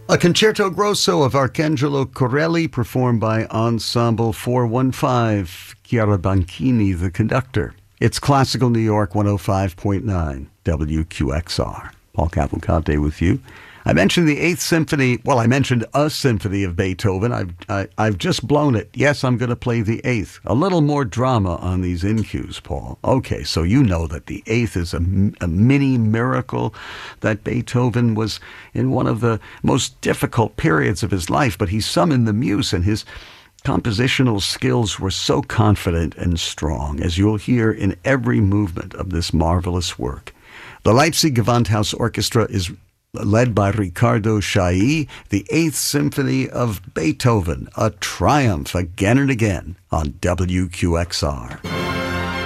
A concerto grosso of Arcangelo Corelli performed by Ensemble 415, Chiara Banchini, the conductor. It's Classical New York 105.9 WQXR. Paul Cavalcante with you. I mentioned the Eighth Symphony. Well, I mentioned a symphony of Beethoven. I've just blown it. Yes, I'm going to play the Eighth. A little more drama on these in-cues, Paul. Okay, so you know that the Eighth is a mini miracle, that Beethoven was in one of the most difficult periods of his life, but he summoned the muse, and his compositional skills were so confident and strong, as you'll hear in every movement of this marvelous work. The Leipzig Gewandhaus Orchestra is led by Riccardo Chailly, the Eighth Symphony of Beethoven, a triumph again and again on WQXR.